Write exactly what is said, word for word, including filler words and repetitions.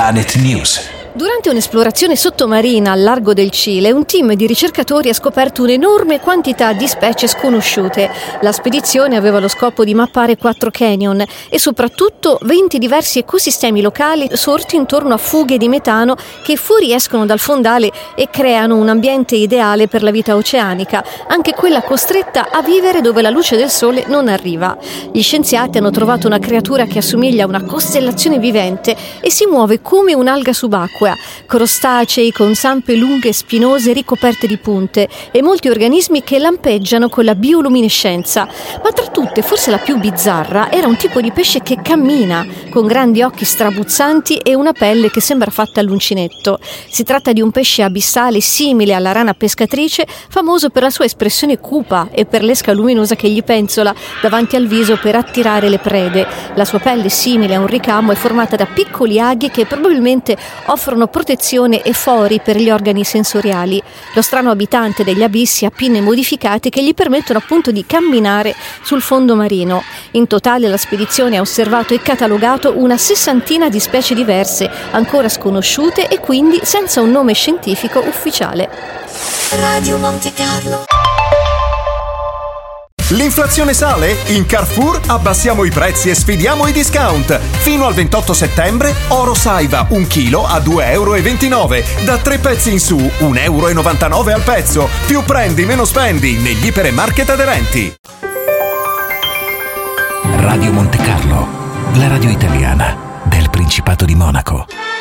Planet News. Durante un'esplorazione sottomarina al largo del Cile, un team di ricercatori ha scoperto un'enorme quantità di specie sconosciute. La spedizione aveva lo scopo di mappare quattro canyon e soprattutto venti diversi ecosistemi locali sorti intorno a fughe di metano che fuoriescono dal fondale e creano un ambiente ideale per la vita oceanica, anche quella costretta a vivere dove la luce del sole non arriva. Gli scienziati hanno trovato una creatura che assomiglia a una costellazione vivente e si muove come un'alga subacquea. Crostacei con zampe lunghe e spinose ricoperte di punte e molti organismi che lampeggiano con la bioluminescenza. Ma tra tutte, forse la più bizzarra, era un tipo di pesce che cammina, con grandi occhi strabuzzanti e una pelle che sembra fatta all'uncinetto. Si tratta di un pesce abissale simile alla rana pescatrice, famoso per la sua espressione cupa e per l'esca luminosa che gli penzola davanti al viso per attirare le prede. La sua pelle, simile a un ricamo, è formata da piccoli aghi che probabilmente offrono protezione e fori per gli organi sensoriali. Lo strano abitante degli abissi ha pinne modificate che gli permettono appunto di camminare sul fondo marino. In totale la spedizione ha osservato e catalogato una sessantina di specie diverse, ancora sconosciute e quindi senza un nome scientifico ufficiale. Radio Monte Carlo. L'inflazione sale? In Carrefour abbassiamo i prezzi e sfidiamo i discount. Fino al ventotto settembre, oro Saiva, un chilo a due virgola ventinove euro. Da tre pezzi in su, un virgola novantanove euro al pezzo. Più prendi, meno spendi negli ipermarket aderenti. Radio Monte Carlo, la radio italiana del Principato di Monaco.